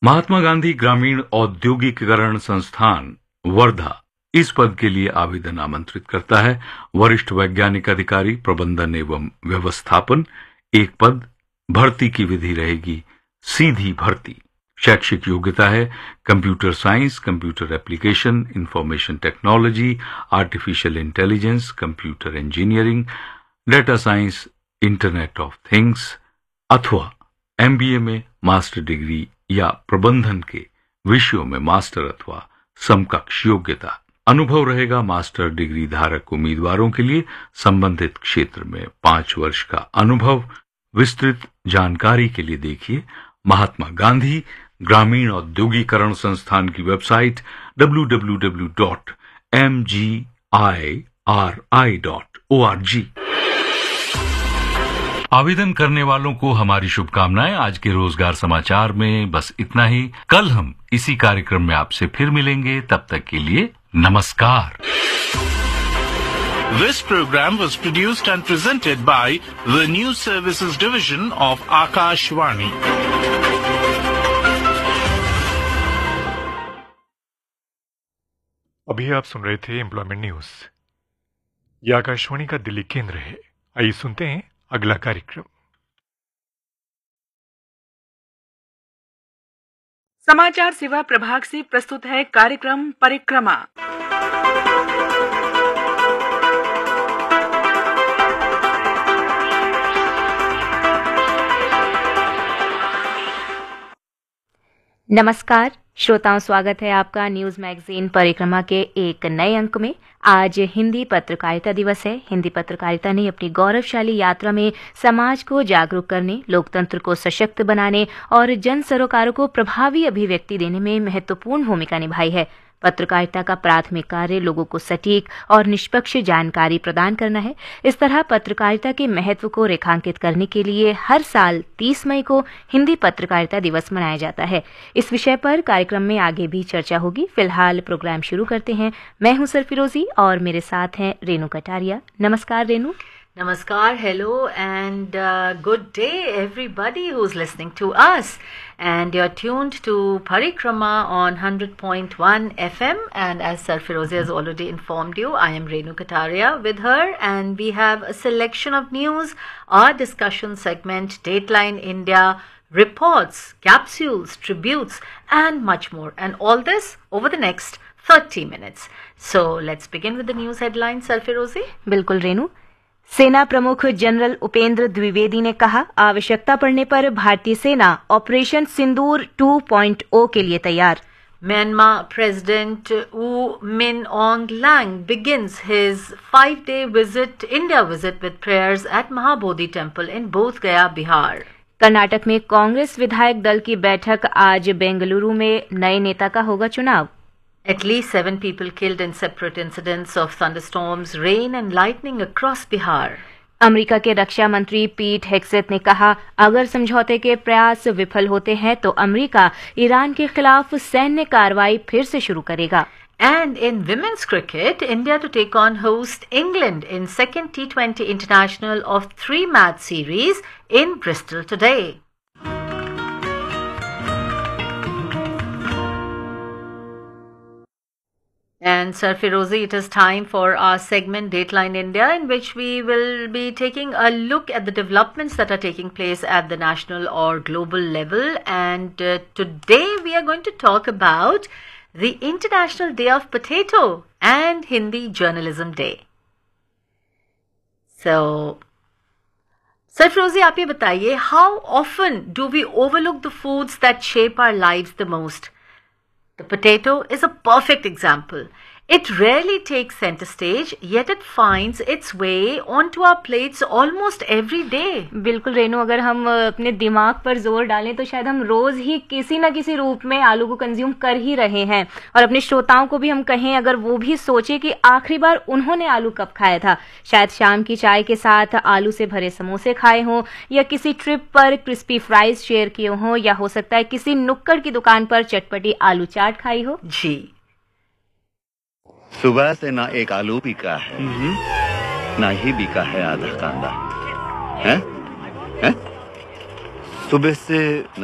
महात्मा गांधी ग्रामीण औद्योगिकीकरण संस्थान वर्धा इस पद के लिए आवेदन आमंत्रित करता है। वरिष्ठ वैज्ञानिक अधिकारी प्रबंधन एवं व्यवस्थापन एक पद। भर्ती की विधि रहेगी सीधी भर्ती। शैक्षिक योग्यता है computer science, computer application, information technology, artificial intelligence, computer engineering, data science, internet of things अथवा एमबीए में मास्टर डिग्री या प्रबंधन के विषयों में मास्टर अथवा समकक्ष योग्यता। अनुभव रहेगा मास्टर डिग्री धारक उम्मीदवारों के लिए संबंधित क्षेत्र में 5 वर्ष का अनुभव। विस्तृत जानकारी के लिए देखिए महात्मा गांधी ग्रामीण औद्योगिकीकरण संस्थान की वेबसाइट www.mgiri.org। आवेदन करने वालों को हमारी शुभकामनाएं। आज के रोजगार समाचार में बस इतना ही। कल हम इसी कार्यक्रम में आपसे फिर मिलेंगे। तब तक के लिए नमस्कार। This program was produced and presented by the News Services Division of Akashvani. अभी आप सुन रहे थे एम्प्लॉयमेंट न्यूज। यह आकाशवाणी का दिल्ली केंद्र है। आइए सुनते हैं अगला कार्यक्रम। समाचार सेवा प्रभाग से प्रस्तुत है कार्यक्रम परिक्रमा। नमस्कार श्रोताओं, स्वागत है आपका न्यूज मैगजीन परिक्रमा के एक नए अंक में। आज हिंदी पत्रकारिता दिवस है। हिंदी पत्रकारिता ने अपनी गौरवशाली यात्रा में समाज को जागरूक करने, लोकतंत्र को सशक्त बनाने और जन सरोकारों को प्रभावी अभिव्यक्ति देने में महत्वपूर्ण भूमिका निभाई है। पत्रकारिता का प्राथमिक कार्य लोगों को सटीक और निष्पक्ष जानकारी प्रदान करना है। इस तरह पत्रकारिता के महत्व को रेखांकित करने के लिए हर साल 30 मई को हिंदी पत्रकारिता दिवस मनाया जाता है। इस विषय पर कार्यक्रम में आगे भी चर्चा होगी। फिलहाल प्रोग्राम शुरू करते हैं। मैं हूं सरफिरोजी और मेरे साथ हैं रेनू कटारिया। नमस्कार Renu. Namaskar, hello, and good day, everybody who's listening to us. And you're tuned to Parikrama on 100.1 FM. And as Sir Firozi has already informed you, I am Renu Kataria with her, and we have a selection of news, our discussion segment, Dateline India, reports, capsules, tributes, and much more. And all this over the next 30 minutes. So let's begin with the news headlines, Sir Firozi. बिल्कुल रेनू। सेना प्रमुख general Upendra Dwivedi ने कहा, आवश्यकता पड़ने पर भारतीय सेना ऑपरेशन सिंदूर 2.0 के लिए तैयार। Myanmar President Wu Min Aung Hlaing begins his 5-day India visit with prayers at Mahabodhi Temple in Bodh Gaya, Bihar. Karnataka में कांग्रेस विधायक दल की बैठक। आज बेंगलुरु में नए नेता का होगा चुनाव। At least 7 people killed in separate incidents of thunderstorms, rain and lightning across Bihar. America के रक्षा मंत्री पीट हेग्सेथ ने कहा, अगर समझौते के प्रयास विफल होते हैं तो अमेरिका ईरान के खिलाफ सैन्य कार्रवाई फिर से शुरू करेगा। And in women's cricket, India to take on host England in second T20 international of 3-match series in Bristol today. And Sir Firozi, it is time for our segment Dateline India, in which we will be taking a look at the developments that are taking place at the national or global level. And today we are going to talk about the International Day of Potato and Hindi Journalism Day. So, Sir Firozi, आप ये बताइए, how often do we overlook the foods that shape our lives the most? The potato is a perfect example. It rarely takes center stage, yet it finds its way onto our plates almost every day. बिल्कुल रेनू, अगर हम अपने दिमाग पर जोर डालें तो शायद हम रोज ही किसी न किसी रूप में आलू को कंज्यूम कर ही रहे हैं। और अपने श्रोताओं को भी हम कहें, अगर वो भी सोचे कि आखिरी बार उन्होंने आलू कब खाया था, शायद शाम की चाय के साथ आलू से भरे समोसे खाए हों, या किसी ट्रिप पर क्रिस्पी फ्राइज शेयर किए हों, या हो सकता है किसी नुक्कड़ की दुकान पर चटपटी आलू चाट खाई हो। जी, सुबह से ना एक आलू बिका है, ना ही बिका है आधा कांदा है? सुबह से